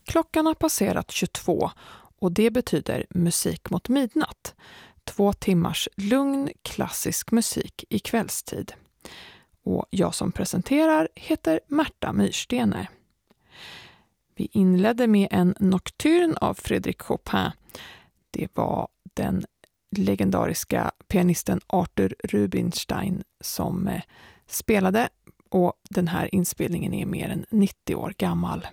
Klockan har passerat 22 och det betyder musik mot midnatt. 2 timmars lugn klassisk musik i kvällstid. Och jag som presenterar heter Märta Myrstener. Vi inledde med en nocturne av Frédéric Chopin. Det var den legendariska pianisten Arthur Rubinstein som spelade, och den här inspelningen är mer än 90 år gammal.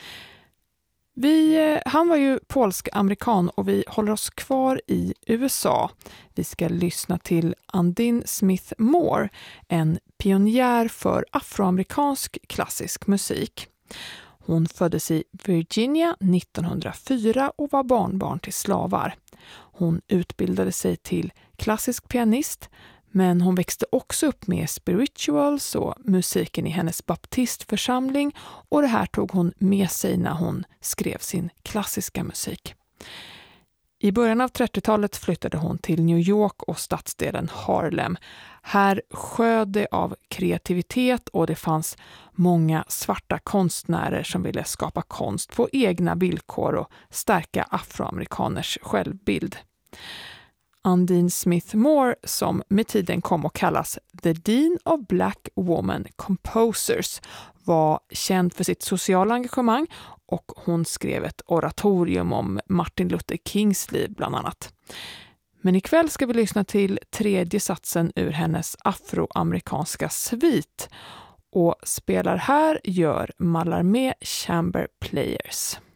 Han var ju polsk-amerikan och vi håller oss kvar i USA. Vi ska lyssna till Undine Smith Moore, en pionjär för afroamerikansk klassisk musik. Hon föddes i Virginia 1904 och var barnbarn till slavar. Hon utbildade sig till klassisk pianist, men hon växte också upp med spirituals och musiken i hennes baptistförsamling, och det här tog hon med sig när hon skrev sin klassiska musik. I början av 30-talet flyttade hon till New York och stadsdelen Harlem. Här sjöd det av kreativitet och det fanns många svarta konstnärer som ville skapa konst på egna villkor och stärka afroamerikaners självbild. Undine Smith Moore, som med tiden kom att kallas The Dean of Black Woman Composers, var känd för sitt sociala engagemang, och hon skrev ett oratorium om Martin Luther Kings liv bland annat. Men ikväll ska vi lyssna till tredje satsen ur hennes afroamerikanska svit, och spelar här gör Mallarmé Chamber Players.